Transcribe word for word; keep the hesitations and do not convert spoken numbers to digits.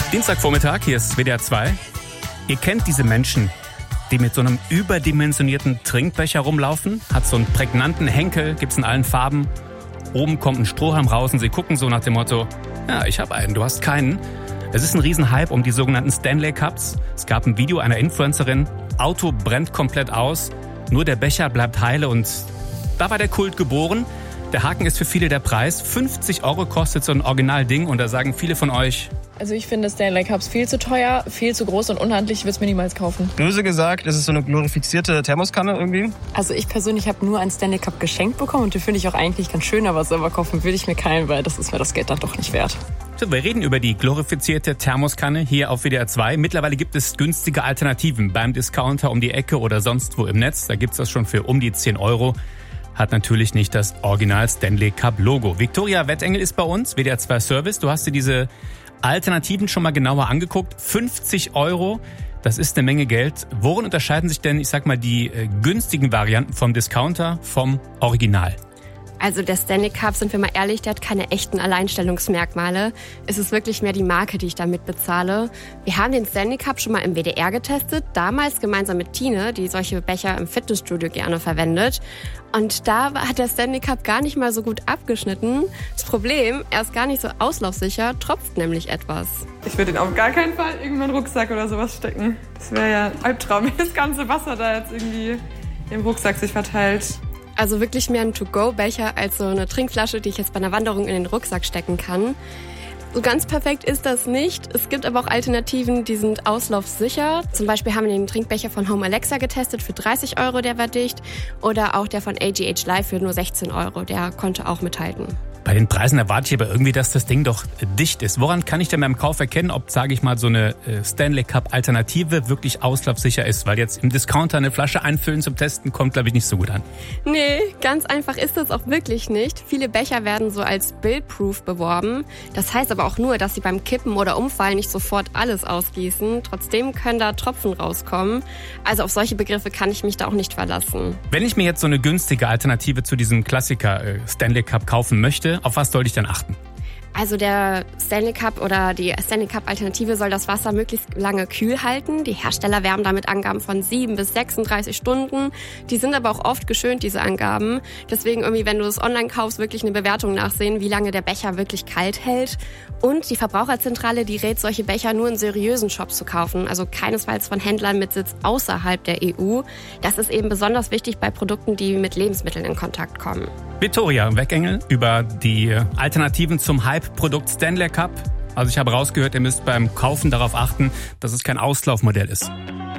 Dienstagvormittag, hier ist W D R zwei. Ihr kennt diese Menschen, die mit so einem überdimensionierten Trinkbecher rumlaufen. Hat so einen prägnanten Henkel, gibt's in allen Farben. Oben kommt ein Strohhalm raus und sie gucken so nach dem Motto, ja, ich habe einen, du hast keinen. Es ist ein Riesenhype um die sogenannten Stanley Cups. Es gab ein Video einer Influencerin, Auto brennt komplett aus, nur der Becher bleibt heile und da war der Kult geboren. Der Haken ist für viele der Preis. fünfzig Euro kostet so ein Originalding und da sagen viele von euch... Also ich finde Stanley Cups viel zu teuer, viel zu groß und unhandlich, ich würde es mir niemals kaufen. Böse gesagt, ist es so eine glorifizierte Thermoskanne irgendwie? Also ich persönlich habe nur einen Stanley Cup geschenkt bekommen und den finde ich auch eigentlich ganz schön, aber selber kaufen würde ich mir keinen, weil das ist mir das Geld dann doch nicht wert. So, wir reden über die glorifizierte Thermoskanne hier auf W D R zwei. Mittlerweile gibt es günstige Alternativen beim Discounter um die Ecke oder sonst wo im Netz. Da gibt es das schon für um die zehn Euro. Hat natürlich nicht das Original Stanley Cup Logo. Viktoria Wettengel ist bei uns, W D R zwei Service. Du hast dir diese Alternativen schon mal genauer angeguckt. fünfzig Euro, das ist eine Menge Geld. Worin unterscheiden sich denn, ich sag mal, die äh, günstigen Varianten vom Discounter vom Original? Also der Stanley Cup, sind wir mal ehrlich, der hat keine echten Alleinstellungsmerkmale. Es ist wirklich mehr die Marke, die ich damit bezahle. Wir haben den Stanley Cup schon mal im W D R getestet, damals gemeinsam mit Tine, die solche Becher im Fitnessstudio gerne verwendet. Und da hat der Stanley Cup gar nicht mal so gut abgeschnitten. Das Problem, er ist gar nicht so auslaufsicher, tropft nämlich etwas. Ich würde ihn auf gar keinen Fall in meinen Rucksack oder sowas stecken. Das wäre ja ein Albtraum, wenn das ganze Wasser da jetzt irgendwie im Rucksack sich verteilt. Also wirklich mehr ein To-Go-Becher als so eine Trinkflasche, die ich jetzt bei einer Wanderung in den Rucksack stecken kann. So ganz perfekt ist das nicht. Es gibt aber auch Alternativen, die sind auslaufsicher. Zum Beispiel haben wir den Trinkbecher von Home Alexa getestet für dreißig Euro, der war dicht. Oder auch der von A G H Live für nur sechzehn Euro, der konnte auch mithalten. Bei den Preisen erwarte ich aber irgendwie, dass das Ding doch dicht ist. Woran kann ich denn beim Kauf erkennen, ob, sage ich mal, so eine Stanley Cup Alternative wirklich auslaufsicher ist? Weil jetzt im Discounter eine Flasche einfüllen zum Testen kommt, glaube ich, nicht so gut an. Nee, ganz einfach ist das auch wirklich nicht. Viele Becher werden so als Spill-Proof beworben. Das heißt aber auch nur, dass sie beim Kippen oder Umfallen nicht sofort alles ausgießen. Trotzdem können da Tropfen rauskommen. Also auf solche Begriffe kann ich mich da auch nicht verlassen. Wenn ich mir jetzt so eine günstige Alternative zu diesem Klassiker äh, Stanley Cup kaufen möchte, auf was sollte ich dann achten? Also der Stanley Cup oder die Stanley Cup Alternative soll das Wasser möglichst lange kühl halten. Die Hersteller werben damit Angaben von sieben bis sechsunddreißig Stunden. Die sind aber auch oft geschönt, diese Angaben. Deswegen irgendwie, wenn du es online kaufst, wirklich eine Bewertung nachsehen, wie lange der Becher wirklich kalt hält. Und die Verbraucherzentrale, die rät, solche Becher nur in seriösen Shops zu kaufen. Also keinesfalls von Händlern mit Sitz außerhalb der E U. Das ist eben besonders wichtig bei Produkten, die mit Lebensmitteln in Kontakt kommen. Viktoria Wettengel über die Alternativen zum Hype-Produkt Stanley Cup. Also ich habe rausgehört, ihr müsst beim Kaufen darauf achten, dass es kein Auslaufmodell ist.